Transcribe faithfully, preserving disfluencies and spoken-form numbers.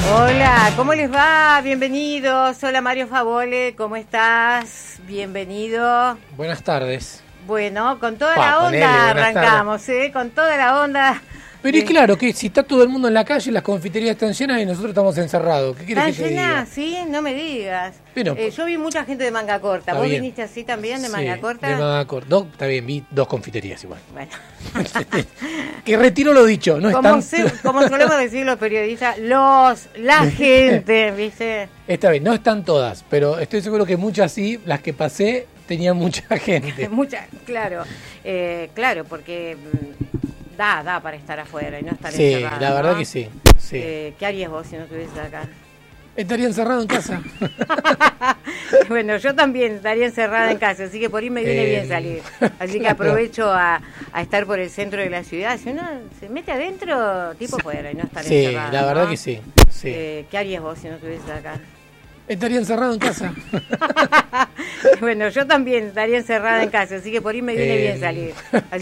Hola, ¿cómo les va? Bienvenidos. Hola Mario Favole, ¿cómo estás? Bienvenido. Buenas tardes. Bueno, con toda Pa, la ponele, onda buenas arrancamos, ¿eh? Con toda la onda. Pero es claro que si está todo el mundo en la calle, las confiterías están llenas y nosotros estamos encerrados. ¿Qué quieres que te diga? ¿Están llenas? Sí, no me digas. Pero, eh, yo vi mucha gente de manga corta. Está ¿Vos bien. viniste así también de Sí, manga corta? de manga corta. Do- está bien, vi dos confiterías igual. Bueno. Que retiro lo dicho, no Como, están... se- como solemos decir los periodistas, los, la gente, ¿viste? Esta vez, no están todas, pero estoy seguro que muchas sí, las que pasé tenían mucha gente. Mucha, claro, eh, claro, porque mm, da, da para estar afuera y no estar Sí, encerrado. la verdad ¿no? que sí. sí. Eh, ¿Qué harías vos si no estuvieses acá? Estaría encerrado en casa. Bueno, yo también estaría encerrada en casa, así que por ahí me viene Eh, bien salir. Así que claro. aprovecho a, a estar por el centro de la ciudad. Si uno se mete adentro, tipo fuera y no estar Sí, encerrado. la verdad ¿no? que sí. sí. Eh, ¿Qué harías vos si no estuvieses acá? Estaría encerrado en casa. Bueno, yo también estaría encerrada en casa, así que por ahí me viene Eh, bien salir. Así